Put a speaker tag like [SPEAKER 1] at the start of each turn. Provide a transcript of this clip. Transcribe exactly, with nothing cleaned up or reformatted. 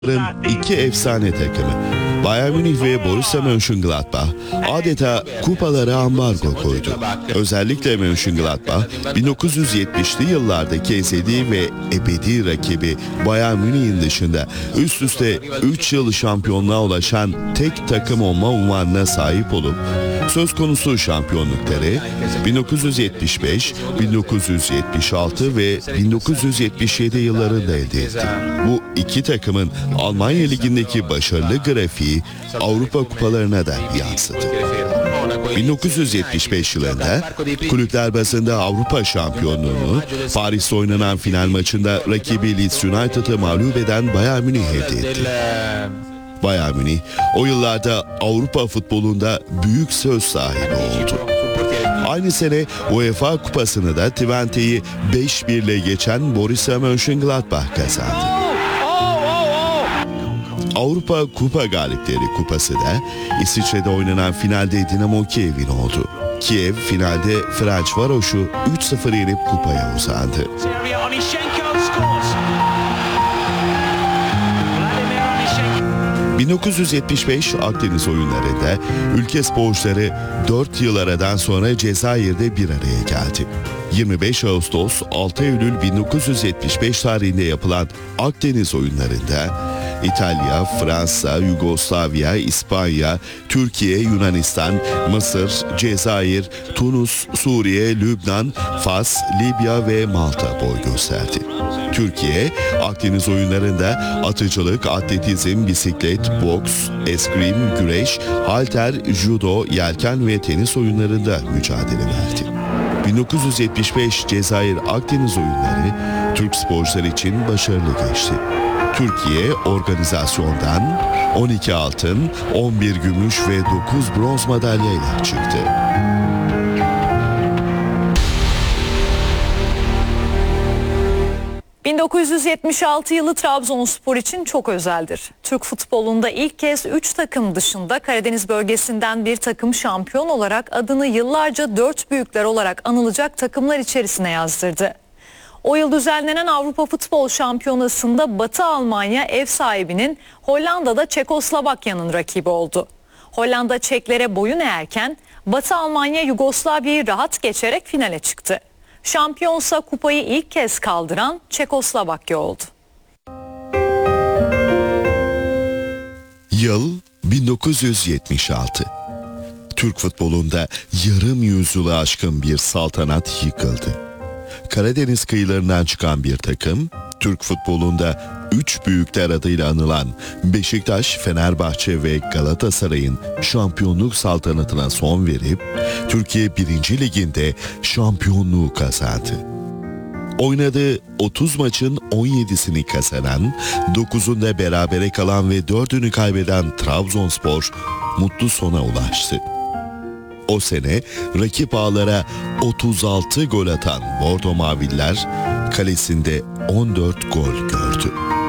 [SPEAKER 1] İki efsane takımı Bayern Münih ve Borussia Mönchengladbach adeta kupalara ambargo koydu. Özellikle Mönchengladbach bin dokuz yüz yetmişli yıllardaki ezeli ve ebedi rakibi Bayern Münih'in dışında üst üste üç yıl şampiyonluğa ulaşan tek takım olma unvanına sahip olup söz konusu şampiyonlukları bin dokuz yüz yetmiş beş, bin dokuz yüz yetmiş altı ve bin dokuz yüz yetmiş yedi yıllarında elde etti. Bu iki takımın Almanya Ligi'ndeki başarılı grafiği Avrupa kupalarına da yansıdı. bin dokuz yüz yetmiş beş yılında kulüpler bazında Avrupa şampiyonluğunu Paris'te oynanan final maçında rakibi Leeds United'ı mağlup eden Bayern Münih elde etti. Bayern Münih o yıllarda Avrupa futbolunda büyük söz sahibi oldu. Aynı sene UEFA Kupası'nı da Twente'yi beş bir ile geçen Borussia Mönchengladbach kazandı. Avrupa Kupa Galipleri Kupası da İsviçre'de oynanan finalde Dinamo Kiev'in oldu. Kiev finalde Ferencvaros'u üç sıfır yenip kupaya uzandı. bin dokuz yüz yetmiş beş Akdeniz oyunlarında ülke sporcuları dört yıl aradan sonra Cezayir'de bir araya geldi. yirmi beş Ağustos altı Eylül bin dokuz yüz yetmiş beş tarihinde yapılan Akdeniz oyunlarında İtalya, Fransa, Yugoslavya, İspanya, Türkiye, Yunanistan, Mısır, Cezayir, Tunus, Suriye, Lübnan, Fas, Libya ve Malta boy gösterdi. Türkiye, Akdeniz oyunlarında atıcılık, atletizm, bisiklet, boks, eskrim, güreş, halter, judo, yelken ve tenis oyunlarında mücadele verdi. bin dokuz yüz yetmiş beş Cezayir Akdeniz oyunları Türk sporcular için başarılı geçti. Türkiye organizasyondan on iki altın, on bir gümüş ve dokuz bronz madalyayla çıktı.
[SPEAKER 2] bin dokuz yüz yetmiş altı yılı Trabzonspor için çok özeldir. Türk futbolunda ilk kez üç takım dışında Karadeniz bölgesinden bir takım şampiyon olarak adını yıllarca dört büyükler olarak anılacak takımlar içerisine yazdırdı. O yıl düzenlenen Avrupa Futbol Şampiyonası'nda Batı Almanya ev sahibinin Hollanda'da Çekoslovakya'nın rakibi oldu. Hollanda Çeklere boyun eğerken Batı Almanya Yugoslavya'yı rahat geçerek finale çıktı. Şampiyonsa kupayı ilk kez kaldıran Çekoslovakya oldu.
[SPEAKER 1] Yıl bin dokuz yüz yetmiş altı. Türk futbolunda yarım yüzyılı aşkın bir saltanat yıkıldı. Karadeniz kıyılarından çıkan bir takım, Türk futbolunda üç büyükler adıyla anılan Beşiktaş, Fenerbahçe ve Galatasaray'ın şampiyonluk saltanatına son verip Türkiye birinci Ligi'nde şampiyonluğu kazandı. Oynadığı otuz maçın on yedisini kazanan, dokuzunda berabere kalan ve dördünü kaybeden Trabzonspor mutlu sona ulaştı. O sene rakip ağlara otuz altı gol atan Bordo Maviller kalesinde on dört gol gördü.